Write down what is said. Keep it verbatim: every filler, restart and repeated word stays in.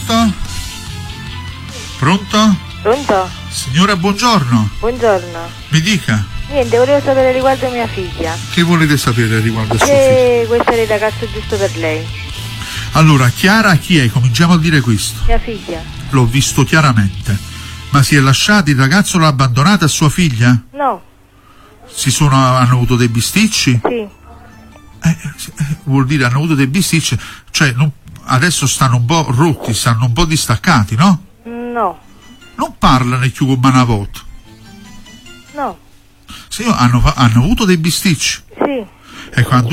Pronto? Pronto? Pronto? Signora, buongiorno. Buongiorno. Mi dica. Niente, volevo sapere riguardo mia figlia. Che volete sapere riguardo a sua Se figlia? questo è il ragazzo giusto per lei. Allora, Chiara chi è? Cominciamo a dire questo. Mia figlia. L'ho visto chiaramente. Ma si è lasciato, il ragazzo l'ha abbandonata a sua figlia? No. Si sono, hanno avuto dei bisticci? Sì. Eh, eh, vuol dire hanno avuto dei bisticci, cioè non, adesso stanno un po' rotti, stanno un po' distaccati, no? No. Non parlano più come una volta. No. Se io, hanno, hanno avuto dei bisticci. Sì. E quando